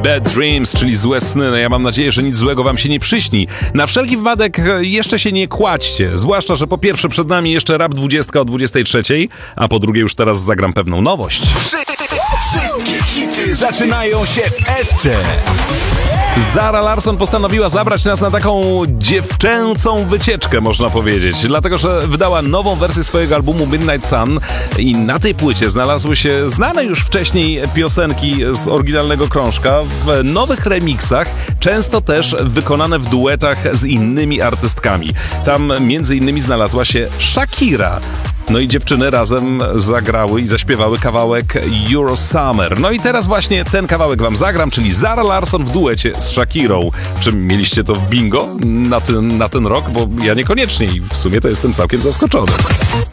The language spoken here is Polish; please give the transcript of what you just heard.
Bad Dreams, czyli złe sny. No ja mam nadzieję, że nic złego wam się nie przyśni. Na wszelki wypadek jeszcze się nie kładźcie. Zwłaszcza, że po pierwsze przed nami jeszcze Rap 20 o 23, a po drugie już teraz zagram pewną nowość. Wszystkie hity zaczynają się w Esce. Zara Larsson postanowiła zabrać nas na taką dziewczęcą wycieczkę, można powiedzieć. Dlatego, że wydała nową wersję swojego albumu Midnight Sun i na tej płycie znalazły się znane już wcześniej piosenki z oryginalnego krążka w nowych remixach, często też wykonane w duetach z innymi artystkami. Tam między innymi znalazła się Shakira. No i dziewczyny razem zagrały i zaśpiewały kawałek Euro Summer. No i teraz właśnie ten kawałek wam zagram, czyli Zara Larsson w duecie z Shakirą. Czy mieliście to w bingo na ten rok? Bo ja niekoniecznie i w sumie to jestem całkiem zaskoczony.